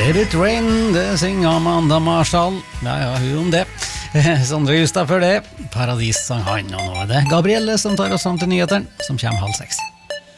Let It Rain, det synger Amanda Marshall. Ja, hun om det. Sondre Justad før det. Paradis sang han, og nå er det Gabrielle som tar oss fram til nyhetene, som kommer 5:30.